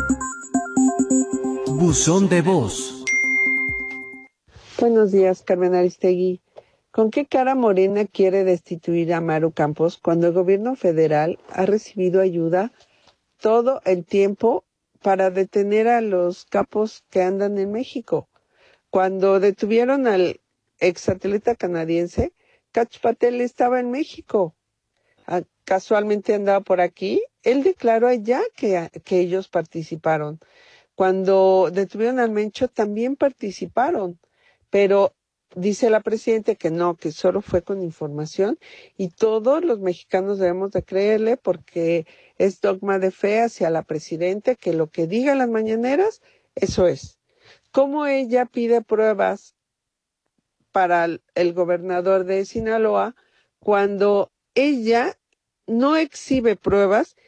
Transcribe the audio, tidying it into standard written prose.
Buzón de voz. Buenos días, Carmen Aristegui. ¿Con qué cara Morena quiere destituir a Maru Campos cuando el gobierno federal ha recibido ayuda todo el tiempo para detener a los capos que andan en México? Cuando detuvieron al exsatélite canadiense, Kach Patel estaba en México. Casualmente andaba por aquí. Él declaró allá que ellos participaron. Cuando detuvieron al Mencho también participaron, pero dice la presidenta que no, que solo fue con información y todos los mexicanos debemos de creerle porque es dogma de fe hacia la presidenta que lo que diga en las mañaneras, eso es. ¿Cómo ella pide pruebas para el gobernador de Sinaloa cuando ella no exhibe pruebas